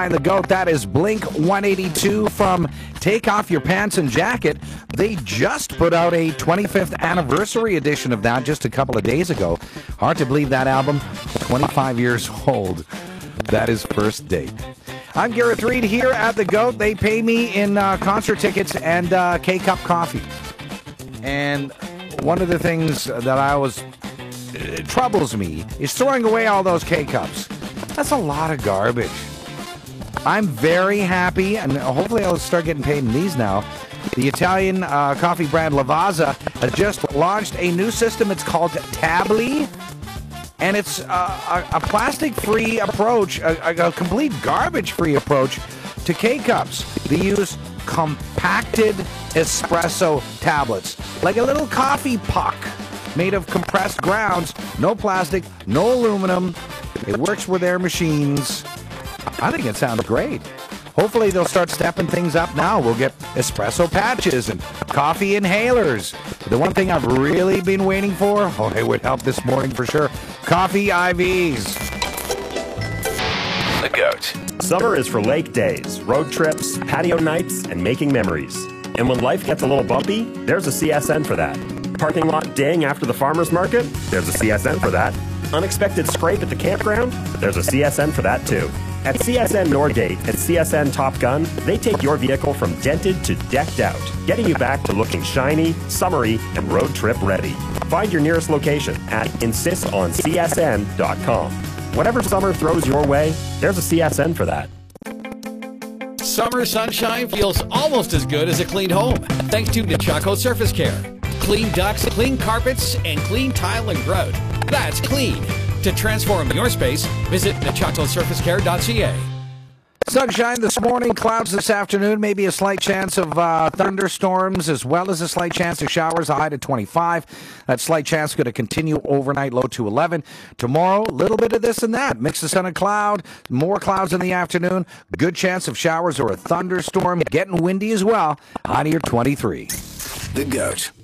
The GOAT, that is Blink 182 from Take Off Your Pants and Jacket. They just put out a 25th anniversary edition of that just a couple of days ago. Hard to believe that album, 25 years old. That is First Date. I'm Gareth Reed here at the GOAT. They pay me in concert tickets and K-Cup coffee. And one of the things that I always troubles me is throwing away all those K-Cups. That's a lot of garbage. I'm very happy, and hopefully I'll start getting paid in these now. The Italian coffee brand Lavazza has just launched a new system. It's called Tably, and it's a plastic-free approach, a complete garbage-free approach to K-Cups. They use compacted espresso tablets, like a little coffee puck made of compressed grounds. No plastic, no aluminum. It works with their machines. I think it sounds great. Hopefully they'll start stepping things up now. We'll get espresso patches and coffee inhalers. The one thing I've really been waiting for, it would help this morning for sure, coffee IVs. The GOAT. Summer is for lake days, road trips, patio nights, and making memories. And when life gets a little bumpy, there's a CSN for that. Parking lot ding after the farmer's market? There's a CSN for that. Unexpected scrape at the campground? There's a CSN for that too. At CSN Norgate and CSN Top Gun, they take your vehicle from dented to decked out, getting you back to looking shiny, summery, and road trip ready. Find your nearest location at insistoncsn.com. Whatever summer throws your way, there's a CSN for that. Summer sunshine feels almost as good as a cleaned home, thanks to Nechako Surface Care. Clean ducts, clean carpets, and clean tile and grout. That's clean. To transform your space, visit NechacoSurfaceCare.ca. Sunshine this morning, clouds this afternoon, maybe a slight chance of thunderstorms as well as a slight chance of showers, a high to 25. That slight chance going to continue overnight, low to 11. Tomorrow, a little bit of this and that. Mix of sun and cloud, more clouds in the afternoon, good chance of showers or a thunderstorm, getting windy as well, high to your 23. The GOAT.